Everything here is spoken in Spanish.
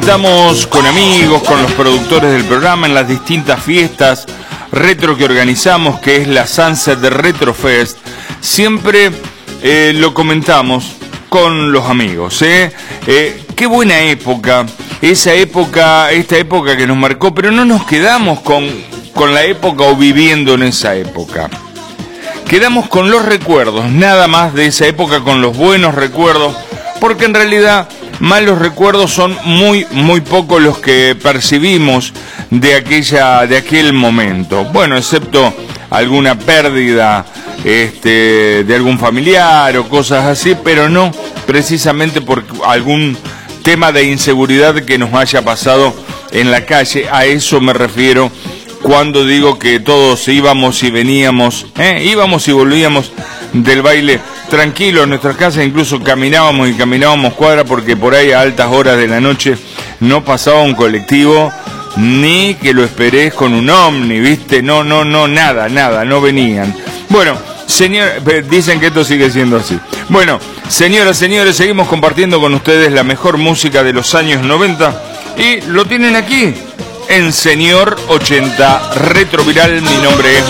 Estamos con amigos, con los productores del programa en las distintas fiestas retro que organizamos, que es la Sunset de Retro Fest. Siempre lo comentamos con los amigos, qué buena época, esta época que nos marcó, pero no nos quedamos con la época o viviendo en esa época. Quedamos con los recuerdos, nada más de esa época, con los buenos recuerdos, porque en realidad malos recuerdos son muy pocos los que percibimos de aquel momento. Bueno, excepto alguna pérdida de algún familiar o cosas así, pero no precisamente por algún tema de inseguridad que nos haya pasado en la calle. A eso me refiero cuando digo que todos íbamos y veníamos, íbamos y volvíamos del baile tranquilo en nuestras casas, incluso caminábamos cuadras, porque por ahí a altas horas de la noche no pasaba un colectivo, ni que lo esperés con un ómni, ¿viste? No, nada, no venían. Bueno, dicen que esto sigue siendo así. Bueno, señoras, señores, seguimos compartiendo con ustedes la mejor música de los años 90 y lo tienen aquí en Señor 80 Retroviral. Mi nombre es